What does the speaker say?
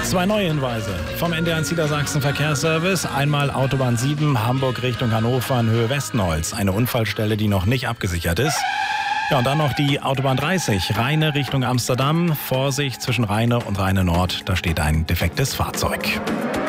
Zwei neue Hinweise vom NDR1 Niedersachsen Verkehrsservice. Einmal Autobahn 7, Hamburg Richtung Hannover in Höhe Westnholz. Eine Unfallstelle, die noch nicht abgesichert ist. Ja, und dann noch die Autobahn 30, Rheine Richtung Amsterdam. Vorsicht zwischen Rheine und Rheine Nord, da steht ein defektes Fahrzeug.